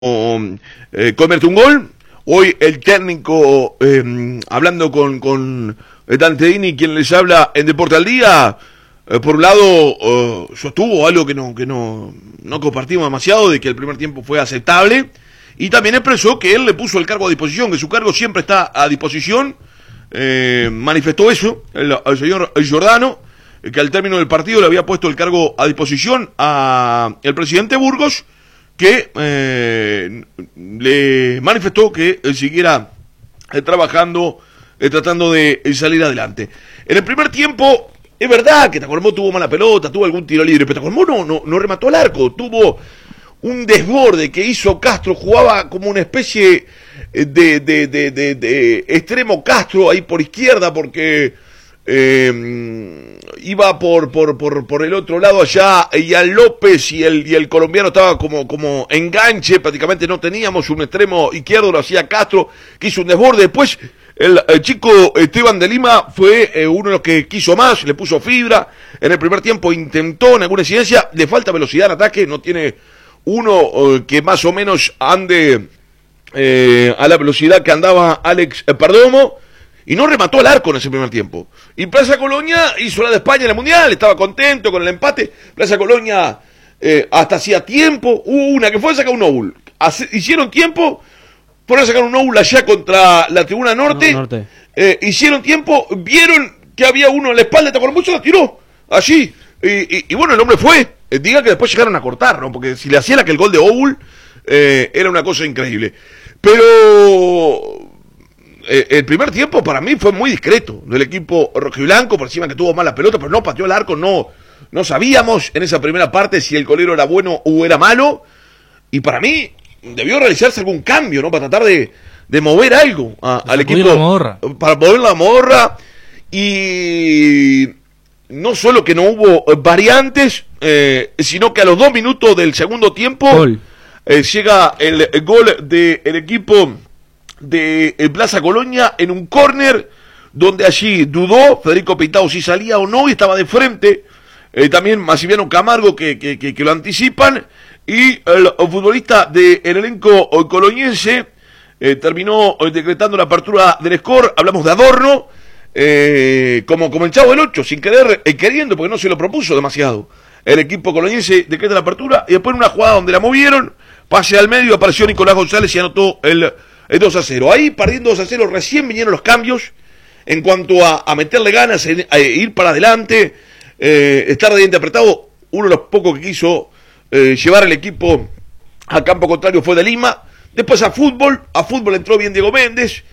convierte un gol. Hoy el técnico, hablando con Dante Dini, quien les habla en Deporte al Día, por un lado sostuvo algo que no compartimos demasiado, de que el primer tiempo fue aceptable, y también expresó que él le puso el cargo a disposición, que su cargo siempre está a disposición. Manifestó eso el señor Giordano, que al término del partido le había puesto el cargo a disposición a el presidente Burgos, que le manifestó que siguiera trabajando, tratando de salir adelante. En el primer tiempo, es verdad que Tacuarembó tuvo mala pelota, tuvo algún tiro libre, pero Tacuarembó no remató al arco, tuvo un desborde que hizo Castro, jugaba como una especie de extremo Castro ahí por izquierda, porque iba por el otro lado allá, y al López y el colombiano estaba como enganche, prácticamente no teníamos un extremo izquierdo, lo hacía Castro, que hizo un desborde. Después el chico Esteban de Lima fue uno de los que quiso más, le puso fibra, en el primer tiempo intentó en alguna incidencia, le falta velocidad en ataque, no tiene uno que más o menos ande a la velocidad que andaba Alex Perdomo, y no remató al arco en ese primer tiempo. Y Plaza Colonia hizo la de España en el Mundial, estaba contento con el empate. Plaza Colonia hasta hacía tiempo, hubo una que fue a sacar un Oul. Hicieron tiempo, fueron a sacar un Oul allá contra la Tribuna Norte. Hicieron tiempo, vieron que había uno en la espalda, Tacuarembó se la tiró, allí. Y bueno, el hombre fue. Diga que después llegaron a cortar, ¿no? Porque si le hacían aquel gol de Oul, era una cosa increíble. Pero el primer tiempo para mí fue muy discreto del equipo rojiblanco, por encima que tuvo mala pelota, pero no pateó el arco, no sabíamos en esa primera parte si el golero era bueno o era malo, y para mí debió realizarse algún cambio, ¿no? Para tratar de mover algo al equipo, para mover la modorra, y no solo que no hubo variantes, sino que a los 2 minutos del segundo tiempo llega el gol del equipo de Plaza Colonia en un córner, donde allí dudó Federico Pitao si salía o no, y estaba de frente también Maximiliano Camargo, que lo anticipan, y el futbolista del elenco coloniense terminó decretando la apertura del score. Hablamos de Adorno, como el Chavo del 8, sin querer, queriendo, porque no se lo propuso demasiado. El equipo coloniense decreta la apertura, y después en una jugada donde la movieron, pase al medio, apareció Nicolás González y anotó el 2-0. Ahí, perdiendo 2-0, recién vinieron los cambios en cuanto a meterle ganas, a ir para adelante, estar de diente apretado. Uno de los pocos que quiso llevar el equipo a campo contrario fue de Lima. Después a fútbol entró bien Diego Méndez,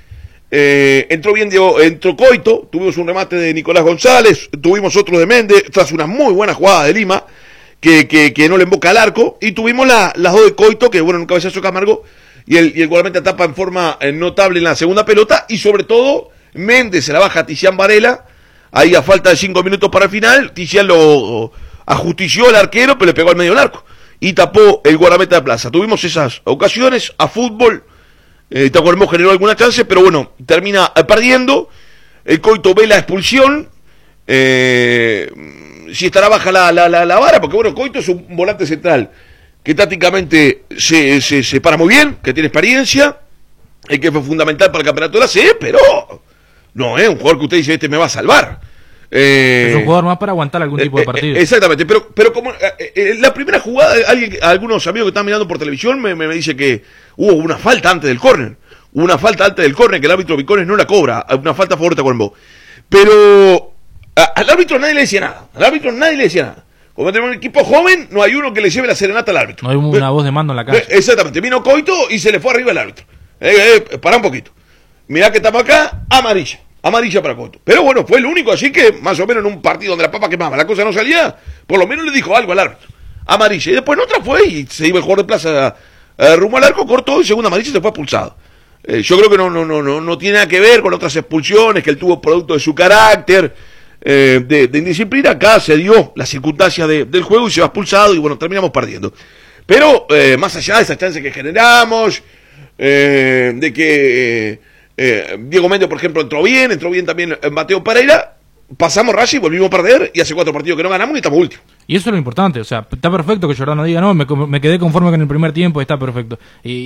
entró Coito, tuvimos un remate de Nicolás González, tuvimos otro de Méndez, tras una muy buena jugada de Lima, que no le emboca al arco, y tuvimos las dos de Coito, que bueno, un cabezazo Camargo, y el guardameta tapa en forma notable en la segunda pelota, y sobre todo Méndez se la baja a Tizián Varela, ahí a falta de 5 minutos para el final. Tizián lo ajustició al arquero, pero le pegó al medio del arco, y tapó el guardameta de Plaza. Tuvimos esas ocasiones. A fútbol, Tacuarembó generó alguna chance, pero bueno, termina perdiendo. El Coito ve la expulsión, si estará baja la vara, porque bueno, Coito es un volante central que tácticamente se para muy bien, que tiene experiencia, que fue fundamental para el campeonato de la C, pero no es un jugador que usted dice, este me va a salvar. Es un jugador más para aguantar algún tipo de partido. Exactamente, pero como la primera jugada, algunos amigos que están mirando por televisión me dice que hubo una falta antes del córner. Hubo una falta antes del córner que el árbitro Vicones no la cobra, una falta a favor de Tacuarembó. Pero al árbitro nadie le decía nada. Como tenemos un equipo joven, no hay uno que le lleve la serenata al árbitro. No hay una voz de mando en la cancha. Exactamente, vino Coito y se le fue arriba el árbitro. Pará un poquito. Mirá que estamos acá, amarilla para Coito. Pero bueno, fue el único, así que más o menos en un partido donde la papa quemaba, la cosa no salía, por lo menos le dijo algo al árbitro. Amarilla. Y después en otra fue y se iba el jugador de Plaza rumbo al arco, cortó y segunda amarilla, se fue expulsado. Yo creo que no tiene nada que ver con otras expulsiones que él tuvo producto de su carácter, de indisciplina. Acá se dio la circunstancia del juego y se va expulsado, y bueno, terminamos perdiendo. Pero más allá de esas chances que generamos, de que Diego Méndez, por ejemplo, entró bien también Mateo Pereira, pasamos Racing, volvimos a perder, y hace 4 partidos que no ganamos y estamos últimos. Y eso es lo importante, o sea, está perfecto que Giordano diga, no, me quedé conforme con el primer tiempo, está perfecto.